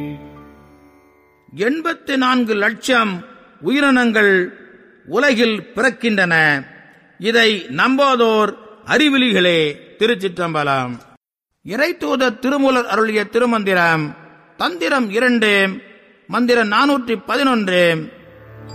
84 லட்சம் உயிரினங்கள் உலகில் பிறக்கின்றன. இதை நம்பாதோர் அறிவிலிகளே. திருச்சிற்றம்பலம். இறைத்தூதர் திருமூலர் அருளிய திருமந்திரம். தந்திரம் 2, மந்திரம் 411.